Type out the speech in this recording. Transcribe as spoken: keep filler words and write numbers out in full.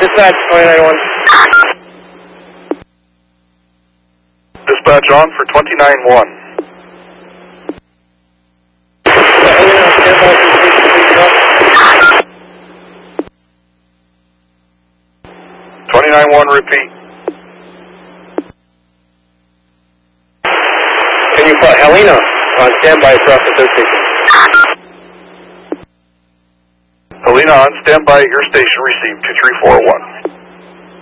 Dispatch twenty-nine one. Dispatch on for twenty-nine one. twenty-nine one, repeat. Can you put Helena on standby across the third station? Helena on standby at your station, received two three four one.